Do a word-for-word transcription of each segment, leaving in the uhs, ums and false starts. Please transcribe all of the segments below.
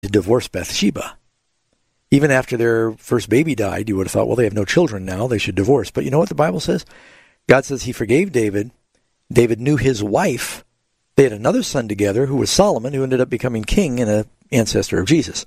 to divorce Bathsheba. Even after their first baby died, you would have thought, well, they have no children now, they should divorce. But you know what the Bible says? God says he forgave David. David knew his wife. They had another son together who was Solomon, who ended up becoming king and an ancestor of Jesus.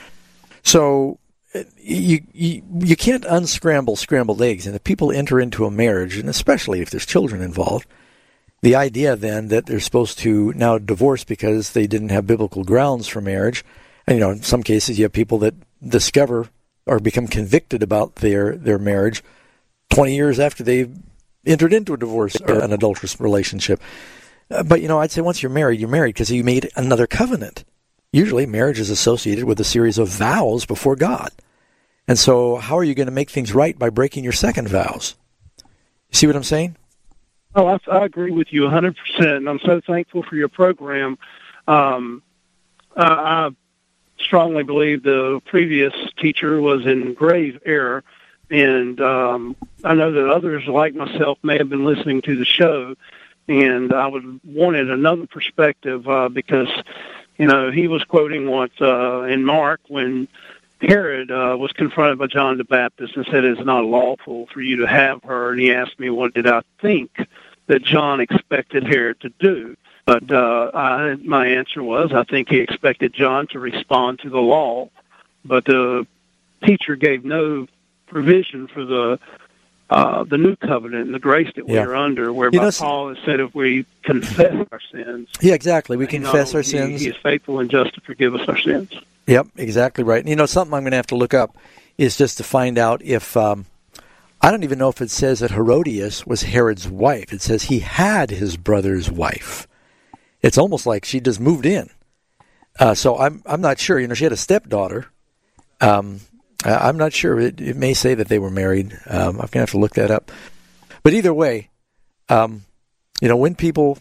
So you, you you can't unscramble scrambled eggs. And if people enter into a marriage, and especially if there's children involved, the idea then that they're supposed to now divorce because they didn't have biblical grounds for marriage, and you know, in some cases you have people that discover or become convicted about their, their marriage twenty years after they've entered into a divorce or an adulterous relationship. Uh, but, you know, I'd say once you're married, you're married because you made another covenant. Usually marriage is associated with a series of vows before God. And so how are you going to make things right by breaking your second vows? You see what I'm saying? Oh, I, I agree with you one hundred percent, and I'm so thankful for your program. Um, I, I strongly believe the previous teacher was in grave error, and um, I know that others like myself may have been listening to the show, and I would wanted another perspective uh, because, you know, he was quoting what uh, in Mark when Herod uh, was confronted by John the Baptist and said, it's not lawful for you to have her, and he asked me what did I think that John expected Herod to do. But uh, I, my answer was, I think he expected John to respond to the law. But the teacher gave no provision for the uh, the new covenant and the grace that yeah. we are under, whereby you know, Paul has said if we confess our sins. Yeah, exactly. We confess our he, sins. He is faithful and just to forgive us our sins. Yep, exactly right. And, you know, something I'm going to have to look up is just to find out if, um, I don't even know if it says that Herodias was Herod's wife. It says he had his brother's wife. It's almost like she just moved in. Uh, so I'm I'm not sure. You know, she had a stepdaughter. Um, I'm not sure. It, it may say that they were married. Um, I'm going to have to look that up. But either way, um, you know, when people,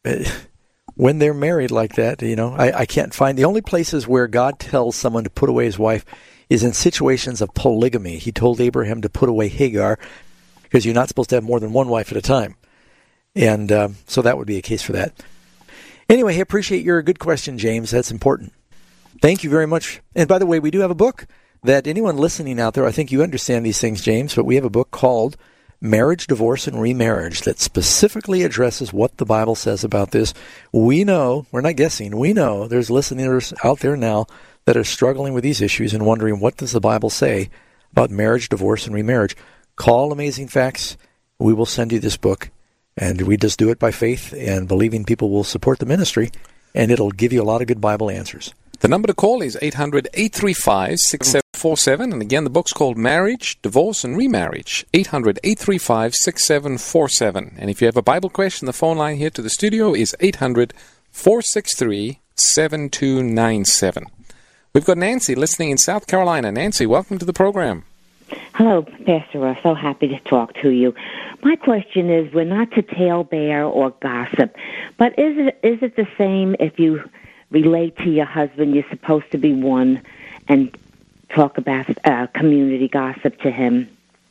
when they're married like that, you know, I, I can't find, the only places where God tells someone to put away his wife is in situations of polygamy. He told Abraham to put away Hagar because you're not supposed to have more than one wife at a time. And um, so that would be a case for that. Anyway, I appreciate your good question, James. That's important. Thank you very much. And by the way, we do have a book that anyone listening out there, I think you understand these things, James, but we have a book called Marriage, Divorce, and Remarriage that specifically addresses what the Bible says about this. We know, we're not guessing, we know there's listeners out there now that are struggling with these issues and wondering what does the Bible say about marriage, divorce, and remarriage. Call Amazing Facts. We will send you this book. And we just do it by faith and believing people will support the ministry, and it'll give you a lot of good Bible answers. The number to call is eight hundred, eight three five, six seven four seven. And again, the book's called Marriage, Divorce, and Remarriage. eight hundred, eight three five, six seven four seven. And if you have a Bible question, the phone line here to the studio is eight hundred, four six three, seven two nine seven. We've got Nancy listening in South Carolina. Nancy, welcome to the program. Hello, Pastor Ross. So happy to talk to you. My question is, we're not to talebear or gossip, but is it is it the same if you relate to your husband, you're supposed to be one, and talk about uh, community gossip to him?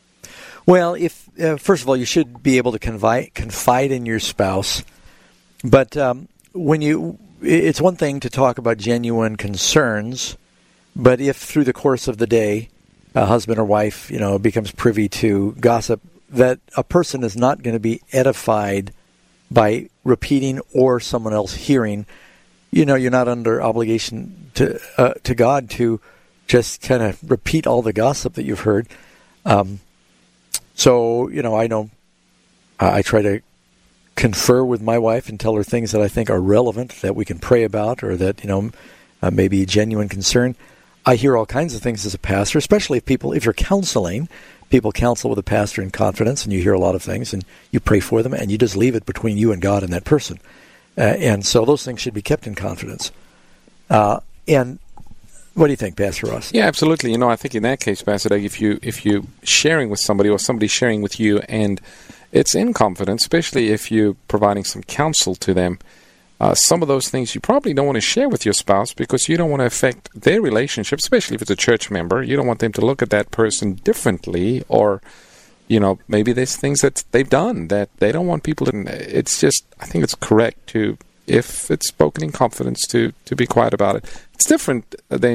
Well, if uh, first of all, you should be able to confide, confide in your spouse, but um, when you, it's one thing to talk about genuine concerns, but if through the course of the day, a husband or wife, you know, becomes privy to gossip, that a person is not going to be edified by repeating or someone else hearing. You know, you're not under obligation to uh, to God to just kind of repeat all the gossip that you've heard. Um, so, you know, I know uh, I try to confer with my wife and tell her things that I think are relevant, that we can pray about, or that, you know, uh, maybe genuine concern. I hear all kinds of things as a pastor, especially if people, if you're counseling, people counsel with a pastor in confidence, and you hear a lot of things, and you pray for them, and you just leave it between you and God and that person. Uh, and so those things should be kept in confidence. Uh, and what do you think, Pastor Ross? Yeah, absolutely. You know, I think in that case, Pastor Doug, if you if you sharing with somebody or somebody sharing with you, and it's in confidence, especially if you're providing some counsel to them, Uh, some of those things you probably don't want to share with your spouse because you don't want to affect their relationship, especially if it's a church member. You don't want them to look at that person differently, or, you know, maybe there's things that they've done that they don't want people to. It's just, I think it's correct to, if it's spoken in confidence, to, to be quiet about it. It's different than